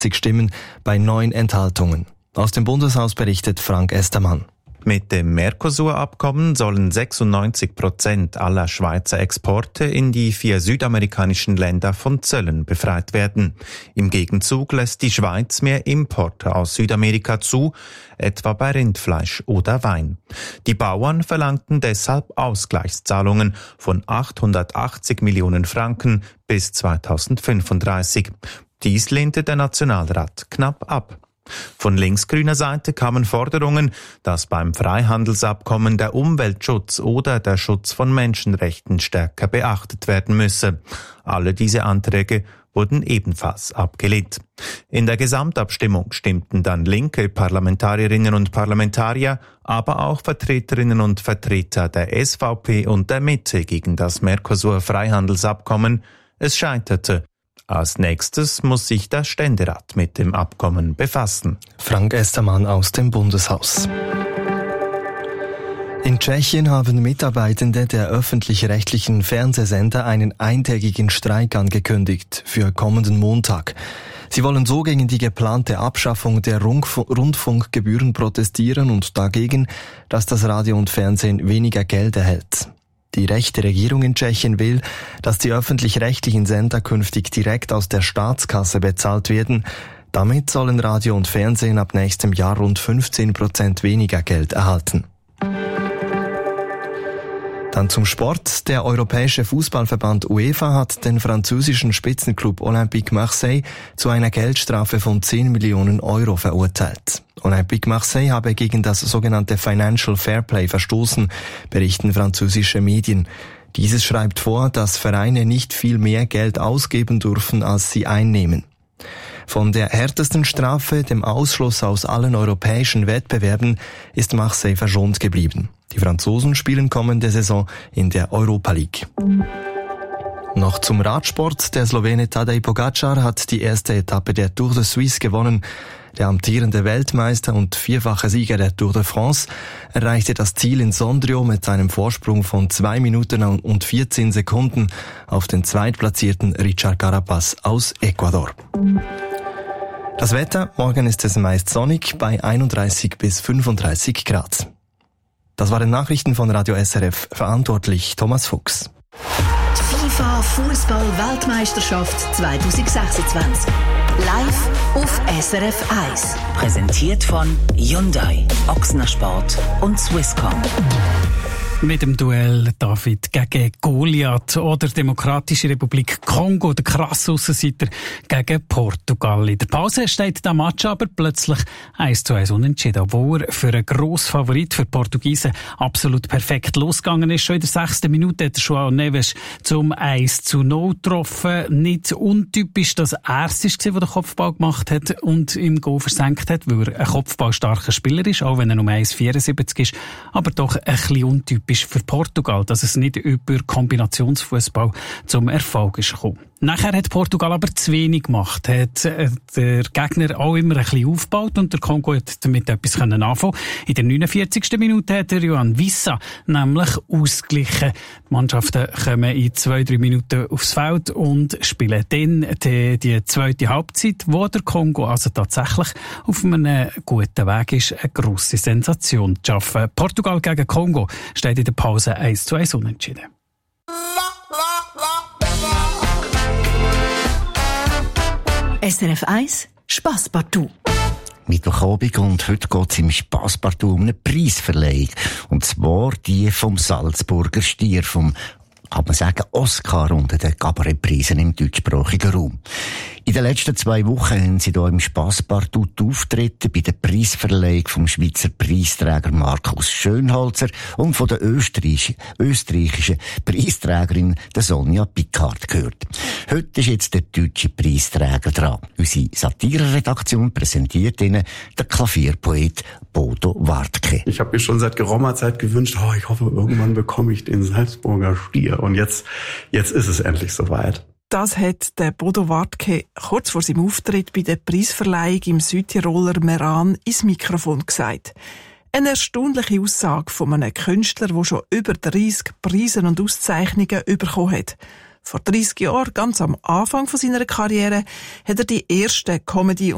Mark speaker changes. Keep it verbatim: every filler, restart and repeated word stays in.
Speaker 1: Stimmen bei neun Enthaltungen. Aus dem Bundeshaus berichtet Frank Estermann.
Speaker 2: Mit dem Mercosur-Abkommen sollen sechsundneunzig Prozent aller Schweizer Exporte in die vier südamerikanischen Länder von Zöllen befreit werden. Im Gegenzug lässt die Schweiz mehr Importe aus Südamerika zu, etwa bei Rindfleisch oder Wein. Die Bauern verlangten deshalb Ausgleichszahlungen von achthundertachtzig Millionen Franken bis zweitausendfünfunddreißig. Dies lehnte der Nationalrat knapp ab. Von linksgrüner Seite kamen Forderungen, dass beim Freihandelsabkommen der Umweltschutz oder der Schutz von Menschenrechten stärker beachtet werden müsse. Alle diese Anträge wurden ebenfalls abgelehnt. In der Gesamtabstimmung stimmten dann linke Parlamentarierinnen und Parlamentarier, aber auch Vertreterinnen und Vertreter der S V P und der Mitte gegen das Mercosur-Freihandelsabkommen. Es scheiterte. Als nächstes muss sich der Ständerat mit dem Abkommen befassen.
Speaker 1: Frank Estermann aus dem Bundeshaus. In Tschechien haben Mitarbeitende der öffentlich-rechtlichen Fernsehsender einen eintägigen Streik angekündigt für kommenden Montag. Sie wollen so gegen die geplante Abschaffung der Rundfunkgebühren protestieren und dagegen, dass das Radio und Fernsehen weniger Geld erhält. Die rechte Regierung in Tschechien will, dass die öffentlich-rechtlichen Sender künftig direkt aus der Staatskasse bezahlt werden. Damit sollen Radio und Fernsehen ab nächstem Jahr rund fünfzehn Prozent weniger Geld erhalten. Dann zum Sport. Der Europäische Fußballverband UEFA hat den französischen Spitzenklub Olympique Marseille zu einer Geldstrafe von zehn Millionen Euro verurteilt. Olympique Marseille habe gegen das sogenannte Financial Fairplay verstoßen, berichten französische Medien. Dieses schreibt vor, dass Vereine nicht viel mehr Geld ausgeben dürfen, als sie einnehmen. Von der härtesten Strafe, dem Ausschluss aus allen europäischen Wettbewerben, ist Marseille verschont geblieben. Die Franzosen spielen kommende Saison in der Europa League. Noch zum Radsport. Der Slowene Tadej Pogačar hat die erste Etappe der Tour de Suisse gewonnen. Der amtierende Weltmeister und vierfache Sieger der Tour de France erreichte das Ziel in Sondrio mit einem Vorsprung von zwei Minuten und vierzehn Sekunden auf den zweitplatzierten Richard Carapaz aus Ecuador. Das Wetter, morgen ist es meist sonnig bei einunddreißig bis fünfunddreißig Grad. Das waren Nachrichten von Radio S R F, verantwortlich Thomas Fuchs.
Speaker 3: Die FIFA Fußball-Weltmeisterschaft zwanzig sechsundzwanzig. Live auf S R F eins. Präsentiert von Hyundai, Ochsner Sport und Swisscom.
Speaker 4: Mit dem Duell David gegen Goliath oder Demokratische Republik Kongo, der krasse Aussenseiter gegen Portugal. In der Pause steht der Match aber plötzlich eins zu eins unentschieden, obwohl er für einen grossen Favorit für die Portugiesen absolut perfekt losgegangen ist. Schon in der sechsten Minute hat João Neves zum eins zu null getroffen. Nicht untypisch, dass er es war, der den Kopfball gemacht hat und im Goal versenkt hat, weil er ein kopfballstarker Spieler ist, auch wenn er nur eins Komma vierundsiebzig ist, aber doch ein bisschen untypisch für Portugal, dass es nicht über Kombinationsfußball zum Erfolg ist gekommen. Nachher hat Portugal aber zu wenig gemacht, hat der Gegner auch immer ein bisschen aufgebaut und der Kongo hat damit etwas anfangen. In der neunundvierzigsten Minute hat der Johan Wissa nämlich ausgeglichen. Die Mannschaften kommen in zwei, drei Minuten aufs Feld und spielen dann die, die zweite Halbzeit, wo der Kongo also tatsächlich auf einem guten Weg ist, eine grosse Sensation zu schaffen. Portugal gegen Kongo steht in der Pause eins zu eins unentschieden.
Speaker 3: S R F eins Spasspartout.
Speaker 5: Mittwochabend und heute geht es im Spasspartout um eine Preisverleihung. Und zwar die vom Salzburger Stier, vom, kann man sagen, Oscar unter den Kabarettpreisen im deutschsprachigen Raum. In den letzten zwei Wochen haben sie hier im Spasspartout auftreten bei der Preisverleihung vom Schweizer Preisträger Markus Schönholzer und von der österreichischen, österreichischen Preisträgerin der Sonja Picard gehört. Heute ist jetzt der deutsche Preisträger dran. Unsere Satire-Redaktion präsentiert Ihnen den Klavierpoet Bodo Wartke.
Speaker 6: Ich habe mir schon seit geraumer Zeit gewünscht, oh, ich hoffe, irgendwann bekomme ich den Salzburger Stier. Und jetzt, jetzt ist es endlich soweit.
Speaker 7: Das hat der Bodo Wartke kurz vor seinem Auftritt bei der Preisverleihung im Südtiroler Meran ins Mikrofon gesagt. Eine erstaunliche Aussage von einem Künstler, der schon über dreissig Preise und Auszeichnungen bekommen hat. Vor dreissig Jahren, ganz am Anfang von seiner Karriere, hat er die ersten Comedy-